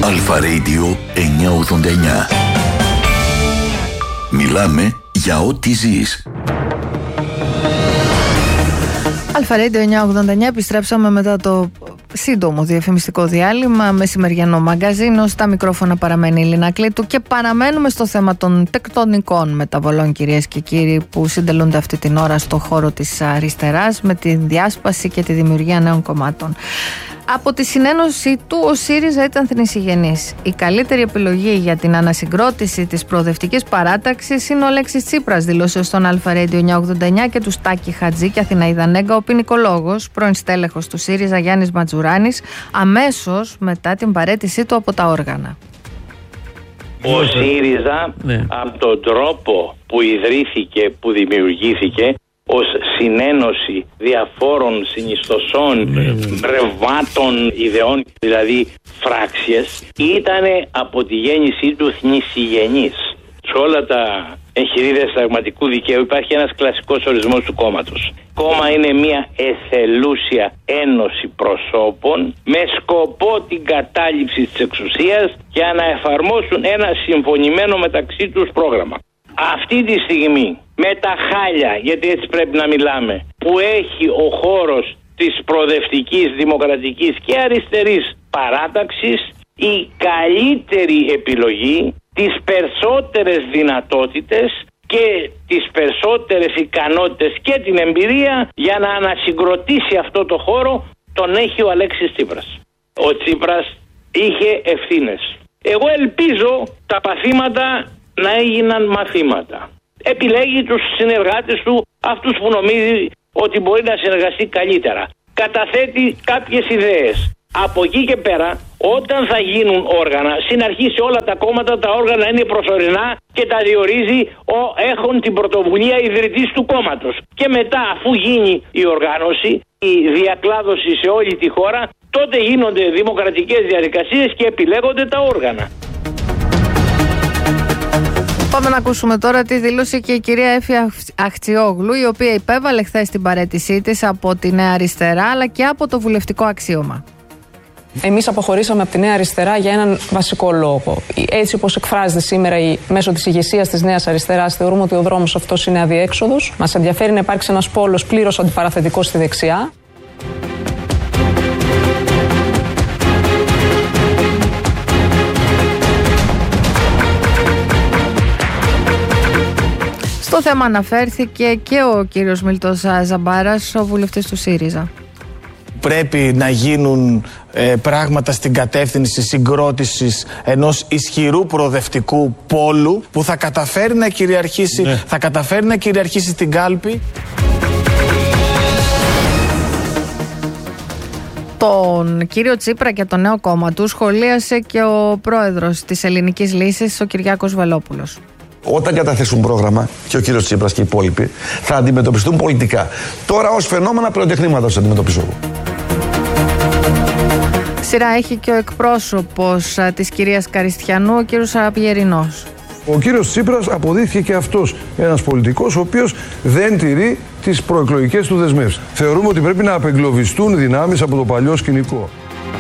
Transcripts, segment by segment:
Αλφα Radio 989. Μιλάμε για ό,τι ζεις. Αλφα Radio 989, επιστρέψαμε μετά το σύντομο διαφημιστικό διάλειμμα. Μεσημεριανό μαγκαζίνο. Στα μικρόφωνα παραμένει η Λίνα Κλήτου και παραμένουμε στο θέμα των τεκτονικών μεταβολών, κυρίες και κύριοι, που συντελούνται αυτή την ώρα στο χώρο της αριστεράς με τη διάσπαση και τη δημιουργία νέων κομμάτων. Από τη συνένωση του, ο ΣΥΡΙΖΑ ήταν θνησιγενής. Η καλύτερη επιλογή για την ανασυγκρότηση της προοδευτικής παράταξης είναι ο Αλέξης Τσίπρας, δήλωσε στον Αλφα Radio 989 και του Στάκη Χατζή και Αθηναίδα Νέγκα ο ποινικολόγος, πρώην στέλεχος του ΣΥΡΙΖΑ Γιάννης Ματζουράνης, αμέσως μετά την παραίτησή του από τα όργανα. Ο ΣΥΡΙΖΑ από τον τρόπο που ιδρύθηκε, που δημιουργήθηκε ως συνένωση διαφόρων συνιστοσών, ρευμάτων, ιδεών, δηλαδή φράξιες, ήταν από τη γέννησή του θνησιγενής. Σε όλα τα εγχειρίδια συνταγματικού δικαίου υπάρχει ένας κλασικός ορισμός του κόμματος. Κόμμα είναι μια εθελούσια ένωση προσώπων με σκοπό την κατάληψη της εξουσίας για να εφαρμόσουν ένα συμφωνημένο μεταξύ τους πρόγραμμα. Αυτή τη στιγμή με τα χάλια, γιατί έτσι πρέπει να μιλάμε, που έχει ο χώρος της προοδευτικής, δημοκρατικής και αριστερής παράταξης, η καλύτερη επιλογή, τις περισσότερες δυνατότητες και τις περισσότερες ικανότητες και την εμπειρία για να ανασυγκροτήσει αυτό το χώρο τον έχει ο Αλέξης Τσίπρας. Ο Τσίπρας είχε ευθύνες. Εγώ ελπίζω τα παθήματα να έγιναν μαθήματα. Επιλέγει τους συνεργάτες του, αυτούς που νομίζει ότι μπορεί να συνεργαστεί καλύτερα. Καταθέτει κάποιες ιδέες. Από εκεί και πέρα, όταν θα γίνουν όργανα, στην αρχή σε όλα τα κόμματα τα όργανα είναι προσωρινά και τα διορίζει έχουν την πρωτοβουλία ιδρυτής του κόμματος. Και μετά, αφού γίνει η οργάνωση, η διακλάδωση σε όλη τη χώρα, τότε γίνονται δημοκρατικές διαδικασίες και επιλέγονται τα όργανα. Πάμε να ακούσουμε τώρα τι δήλωσε και η κυρία Έφη Αχτσιόγλου, η οποία υπέβαλε χθες την παραίτησή της από τη Νέα Αριστερά αλλά και από το βουλευτικό αξίωμα. Εμείς αποχωρήσαμε από τη Νέα Αριστερά για έναν βασικό λόγο. Έτσι όπως εκφράζεται σήμερα μέσω της ηγεσίας της Νέας Αριστεράς, θεωρούμε ότι ο δρόμος αυτός είναι αδιέξοδος. Μας ενδιαφέρει να υπάρξει ένας πόλος πλήρως αντιπαραθετικός στη δεξιά. Στο θέμα αναφέρθηκε και ο κύριος Μίλτος Ζαμπάρας, ο βουλευτής του ΣΥΡΙΖΑ. Πρέπει να γίνουν πράγματα στην κατεύθυνση συγκρότησης ενός ισχυρού προοδευτικού πόλου που θα καταφέρει να κυριαρχήσει, θα καταφέρει να κυριαρχήσει στην κάλπη. Τον κύριο Τσίπρα και το νέο κόμμα του σχολίασε και ο πρόεδρος της Ελληνικής Λύσης, ο Κυριάκος Βελόπουλος. Όταν καταθέσουν πρόγραμμα, και ο κύριος Τσίπρας και οι υπόλοιποι, θα αντιμετωπιστούν πολιτικά. Τώρα ως φαινόμενα πυροτεχνήματα τους αντιμετωπίζω εγώ. Σειρά έχει και ο εκπρόσωπος της κυρίας Καριστιανού, ο κύριος Απιερινός. Ο κύριος Τσίπρας αποδείχθηκε και αυτός ένας πολιτικός ο οποίος δεν τηρεί τις προεκλογικές του δεσμεύσεις. Θεωρούμε ότι πρέπει να απεγκλωβιστούν δυνάμεις από το παλιό σκηνικό.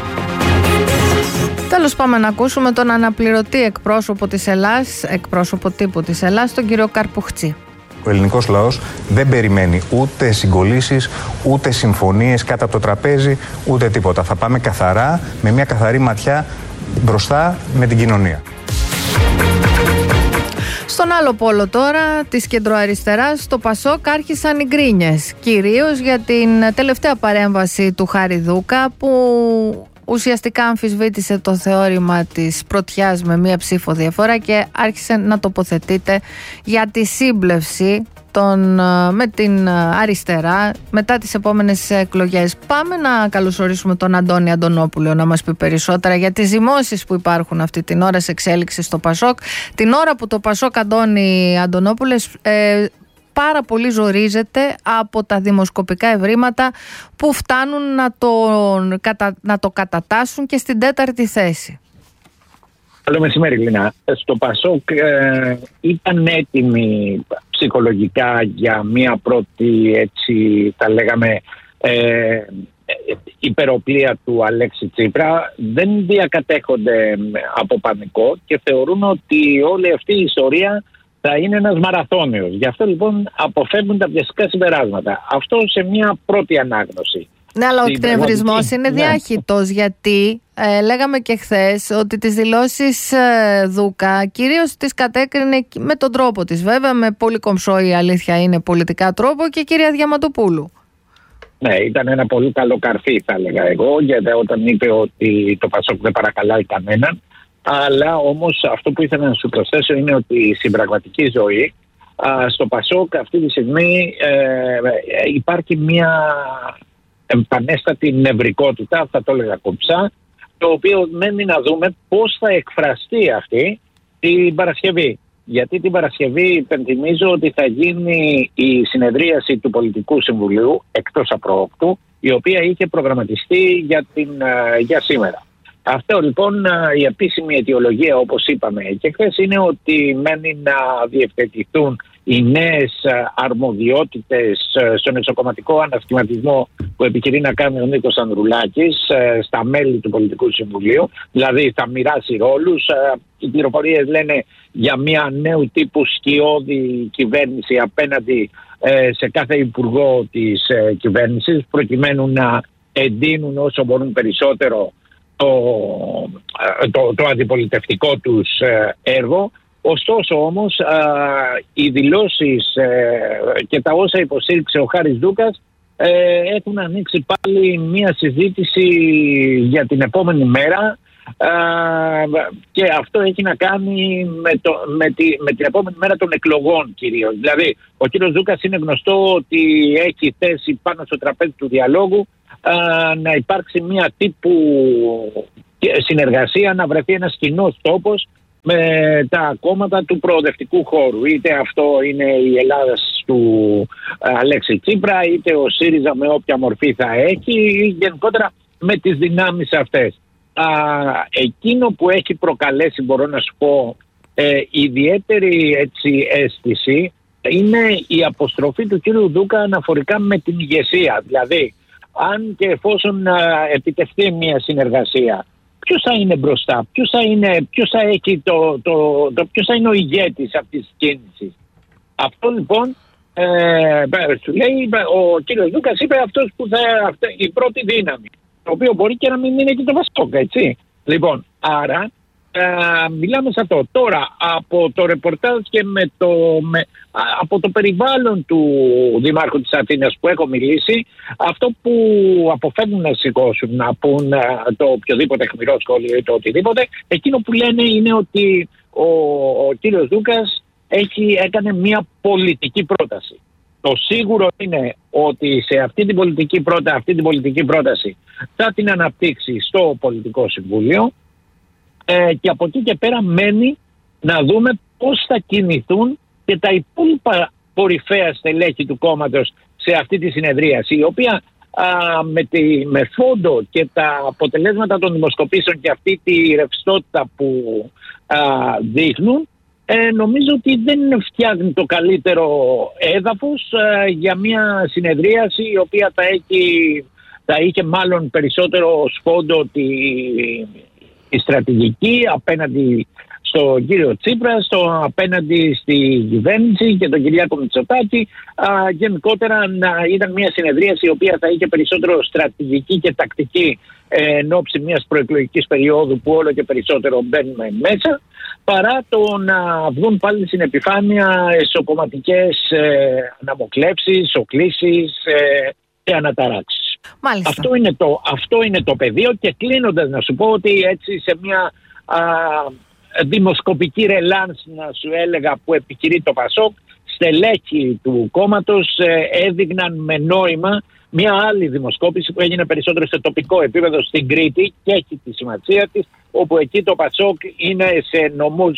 Τέλος, πάμε να ακούσουμε τον αναπληρωτή εκπρόσωπο της Ελλάς, εκπρόσωπο τύπου της Ελλάς, τον κύριο Καρπουχτσή. Ο ελληνικός λαός δεν περιμένει ούτε συγκολήσεις, ούτε συμφωνίες κάτω από το τραπέζι, ούτε τίποτα. Θα πάμε καθαρά, με μια καθαρή ματιά μπροστά με την κοινωνία. Στον άλλο πόλο τώρα της κεντροαριστεράς, στο Πασόκ, άρχισαν οι γκρίνιες. Κυρίως για την τελευταία παρέμβαση του Χαριδούκα, που ουσιαστικά αμφισβήτησε το θεώρημα της πρωτιάς με μία ψήφο διαφορά και άρχισε να τοποθετείται για τη σύμπλευση με την αριστερά μετά τις επόμενες εκλογές. Πάμε να καλωσορίσουμε τον Αντώνη Αντωνόπουλο να μας πει περισσότερα για τις ζυμώσεις που υπάρχουν αυτή την ώρα σε εξέλιξη στο Πασόκ. Την ώρα που το Πασόκ, Αντώνη Αντωνόπουλε, πάρα πολύ ζορίζεται από τα δημοσκοπικά ευρήματα που φτάνουν να το κατατάσσουν και στην 4η θέση. Καλό μεσημέρι, Λίνα. Στο Πασόκ ήταν έτοιμοι ψυχολογικά για μία πρώτη, έτσι θα λέγαμε, υπεροπλία του Αλέξη Τσίπρα δεν διακατέχονται από πανικό και θεωρούν ότι όλη αυτή η ιστορία θα είναι ένας μαραθώνιος. Γι' αυτό λοιπόν αποφεύγουν τα βιαστικά συμπεράσματα. Αυτό σε μια πρώτη ανάγνωση. Ναι, αλλά ο εκνευρισμός είναι διάχυτος, γιατί λέγαμε και χθες ότι τις δηλώσεις Δούκα κυρίως τις κατέκρινε με τον τρόπο της. Βέβαια με πολύ κομψό, η αλήθεια είναι, πολιτικά τρόπο, και η κυρία Διαμαντοπούλου. Ναι, ήταν ένα πολύ καλό καρφί, θα έλεγα εγώ, γιατί όταν είπε ότι το Πασόκ δεν παρακαλάει κανέναν. Αλλά όμως αυτό που ήθελα να σου προσθέσω είναι ότι στην πραγματική ζωή στο Πασόκ αυτή τη στιγμή υπάρχει μια επανέστατη νευρικότητα, θα το έλεγα κομψά, το οποίο μένει να δούμε πώς θα εκφραστεί αυτή την Παρασκευή. Γιατί την Παρασκευή υπενθυμίζω ότι θα γίνει η συνεδρίαση του Πολιτικού Συμβουλίου εκτός απρόοπτου, η οποία είχε προγραμματιστεί για σήμερα. Αυτό λοιπόν η επίσημη αιτιολογία, όπως είπαμε και χθες, είναι ότι μένει να διευθετηθούν οι νέες αρμοδιότητες στον εσωκομματικό ανασχηματισμό που επιχειρεί να κάνει ο Νίκος Ανδρουλάκης στα μέλη του Πολιτικού Συμβουλίου. Δηλαδή θα μοιράσει ρόλους. Οι πληροφορίες λένε για μια νέου τύπου σκιώδη κυβέρνηση απέναντι σε κάθε υπουργό της κυβέρνησης, προκειμένου να εντείνουν όσο μπορούν περισσότερο το αντιπολιτευτικό τους έργο. Ωστόσο όμως οι δηλώσεις και τα όσα υποστήριξε ο Χάρης Δούκας έχουν ανοίξει πάλι μια συζήτηση για την επόμενη μέρα, και αυτό έχει να κάνει με την επόμενη μέρα των εκλογών κυρίως. Δηλαδή ο κύριος Δούκας είναι γνωστό ότι έχει θέσει πάνω στο τραπέζι του διαλόγου να υπάρξει μια τύπου συνεργασία, να βρεθεί ένας κοινός τόπος με τα κόμματα του προοδευτικού χώρου. Είτε αυτό είναι η Ελλάδα του Αλέξη Τσίπρα, είτε ο ΣΥΡΙΖΑ με όποια μορφή θα έχει, ή γενικότερα με τις δυνάμεις αυτές. Εκείνο που έχει προκαλέσει, μπορώ να σου πω, ιδιαίτερη αίσθηση είναι η αποστροφή του κύριου Δούκα αναφορικά με την ηγεσία. Δηλαδή, αν και εφόσον επιτευχθεί μια συνεργασία, ποιος θα είναι μπροστά, ποιος θα είναι ο ηγέτης αυτής της κίνησης. Αυτό λοιπόν σου λέει ο κύριος Δούκας, είπε αυτός που η πρώτη δύναμη, το οποίο μπορεί και να μην είναι και το Πασόκ, έτσι. Λοιπόν, άρα μιλάμε σε αυτό. Τώρα από το ρεπορτάζ και από το περιβάλλον του Δημάρχου της Αθήνας που έχω μιλήσει, αυτό που αποφεύγουν να σηκώσουν, να πούν το οποιοδήποτε αιχμηρό σχόλιο ή το οτιδήποτε, εκείνο που λένε είναι ότι ο κύριος Δούκας έκανε μια πολιτική πρόταση. Το σίγουρο είναι ότι σε αυτή την πολιτική πρόταση θα την αναπτύξει στο Πολιτικό Συμβούλιο, και από εκεί και πέρα μένει να δούμε πώς θα κινηθούν και τα υπόλοιπα κορυφαία στελέχη του κόμματος σε αυτή τη συνεδρίαση, η οποία με φόντο και τα αποτελέσματα των δημοσκοπήσεων και αυτή τη ρευστότητα που δείχνουν, νομίζω ότι δεν φτιάχνει το καλύτερο έδαφος για μια συνεδρίαση η οποία θα είχε μάλλον περισσότερο σφόντο η στρατηγική απέναντι στον κύριο Τσίπρα, απέναντι στη κυβέρνηση και τον Κυριάκο Μητσοτάκη. Γενικότερα να ήταν μια συνεδρίαση η οποία θα είχε περισσότερο στρατηγική και τακτική εν ώψη μιας προεκλογικής περίοδου που όλο και περισσότερο μπαίνουμε μέσα, παρά το να βγουν πάλι στην επιφάνεια εσωκομματικές αναμοκλέψεις, οκλήσεις και αναταράξεις. Αυτό είναι το πεδίο, και κλείνοντας να σου πω ότι έτσι σε μια δημοσκοπική ρελάνς, να σου έλεγα, που επιχειρεί το Πασόκ, στελέχη του κόμματος έδειχναν με νόημα μια άλλη δημοσκόπηση που έγινε περισσότερο σε τοπικό επίπεδο στην Κρήτη και έχει τη σημασία της, όπου εκεί το Πασόκ είναι σε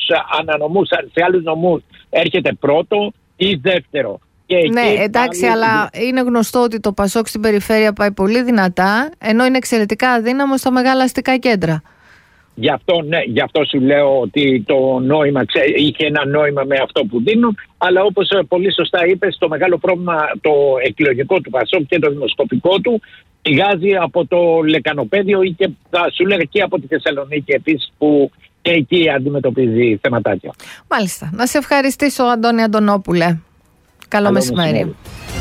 σε άλλους νομούς έρχεται πρώτο ή δεύτερο. Ναι, εντάξει, αλλά είναι γνωστό ότι το Πασόκ στην περιφέρεια πάει πολύ δυνατά, ενώ είναι εξαιρετικά αδύναμο στα μεγάλα αστικά κέντρα. Γι' αυτό σου λέω ότι το νόημα είχε ένα νόημα με αυτό που δίνουν. Αλλά όπως πολύ σωστά είπες, το μεγάλο πρόβλημα το εκλογικό του Πασόκ και το δημοσκοπικό του πηγάζει από το λεκανοπέδιο ή και θα σου λέγα και από τη Θεσσαλονίκη επίσης, που και εκεί αντιμετωπίζει θεματάκια. Μάλιστα. Να σε ευχαριστήσω, Αντώνη Αντωνόπουλε. Καλό μεσημέρι.